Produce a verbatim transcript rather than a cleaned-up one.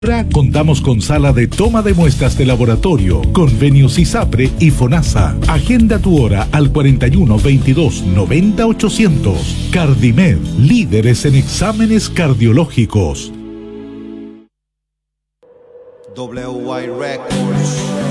Ahora contamos con sala de toma de muestras de laboratorio, convenios ISAPRE y FONASA. Agenda tu hora al cuarenta y uno, veintidós, noventa, ochocientos. Cardimed, líderes en exámenes cardiológicos. W Y Records.